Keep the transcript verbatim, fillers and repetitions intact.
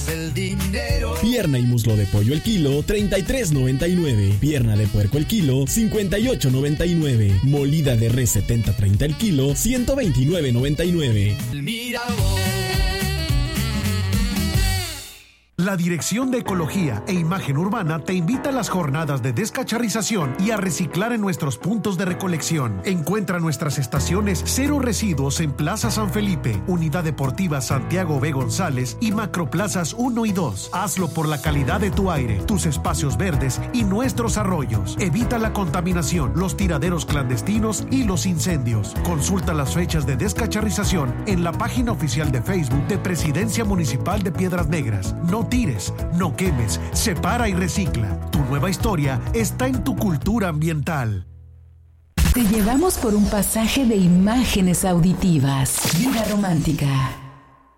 el dinero. Pierna y muslo de pollo el kilo, treinta y tres noventa y nueve. Pierna de puerco el kilo, cincuenta y ocho noventa y nueve. Molida de res setenta treinta el kilo, ciento veintinueve noventa y nueve. Mira vos. La Dirección de Ecología e Imagen Urbana te invita a las jornadas de descacharrización y a reciclar en nuestros puntos de recolección. Encuentra nuestras estaciones Cero Residuos en Plaza San Felipe, Unidad Deportiva Santiago B. González y Macroplazas uno y dos. Hazlo por la calidad de tu aire, tus espacios verdes y nuestros arroyos. Evita la contaminación, los tiraderos clandestinos y los incendios. Consulta las fechas de descacharrización en la página oficial de Facebook de Presidencia Municipal de Piedras Negras. No tires, no quemes, separa y recicla. Tu nueva historia está en tu cultura ambiental. Te llevamos por un pasaje de imágenes auditivas. Vida romántica.